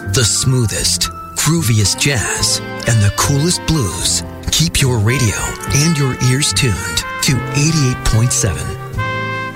The smoothest, grooviest jazz, and the coolest blues. Keep your radio and your ears tuned to 88.7